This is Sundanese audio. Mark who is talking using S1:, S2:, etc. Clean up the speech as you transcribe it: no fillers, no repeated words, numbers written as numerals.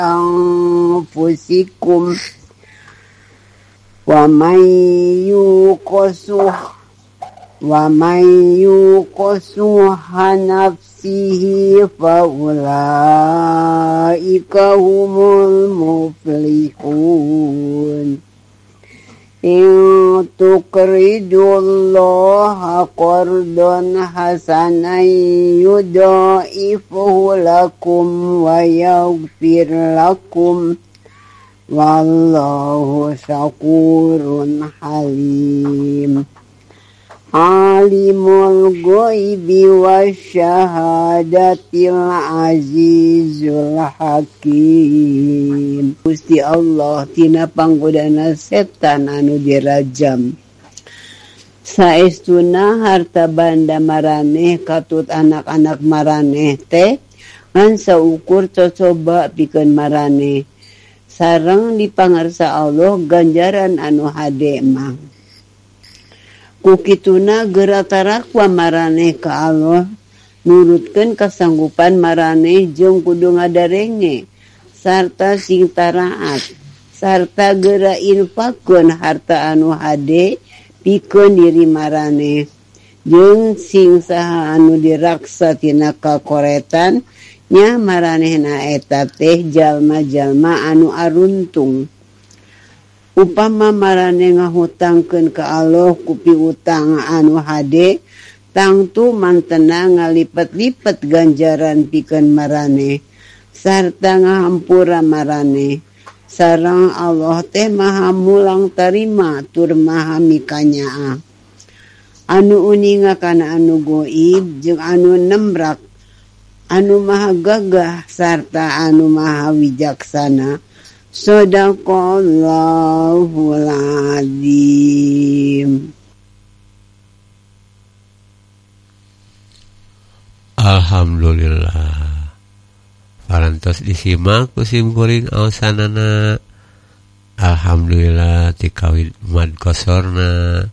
S1: anfusikum wa may yuqasuha nafsihi fa ulaika humul muflihun. In tuqridullaha qardan hasanan yudha'ifuhu lakum wa yaghfir lakum wallahu syakurun halim. Alimul ghaibi wasyahadatil azizul hakim. Gusti Allah tina panggodana setan anu dirajam. Saestuna harta banda maraneh katut anak-anak maraneh teh ngan saukur cocoba pikeun maraneh. Sareng di pangarsa Allah ganjaran anu hade mah. Kukituna geratarakwa maraneh ka Allah nurutkeun kasanggupan maraneh jeung kudu ngadarenge sarta sing taraat sarta geura infakkeun harta anu hade pikeun diri maraneh jeung sing saha anu diraksa tina kakoretan nya maranehna eta teh jalma-jalma anu aruntung. Upama maraneh ngahutangkeun ka Allah ku piutang anu hade tangtu mantena ngalipat-lipat ganjaran pikeun maraneh sarta ngahampura maraneh. Sareng Allah teh maha mulang tarima tur maha mikanyaa. Anu uninga kana anu goib jeung anu nembrak, anu maha gagah sarta anu maha wijaksana. Sadaqallahul azim.
S2: Alhamdulillah. Parantos disimak kusim kuring aosanana. Alhamdulillah tikawid mad kosorna.